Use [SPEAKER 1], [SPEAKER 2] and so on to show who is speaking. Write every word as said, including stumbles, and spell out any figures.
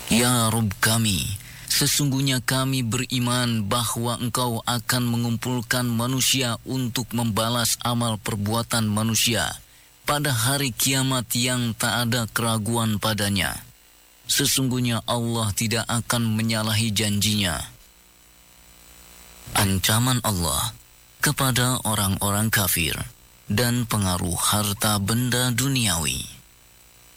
[SPEAKER 1] Ya Rabb kami, sesungguhnya kami beriman bahwa Engkau akan mengumpulkan manusia untuk membalas amal perbuatan manusia pada hari kiamat yang tak ada keraguan padanya. Sesungguhnya Allah tidak akan menyalahi janjinya. Ancaman Allah kepada orang-orang kafir dan pengaruh harta benda duniawi.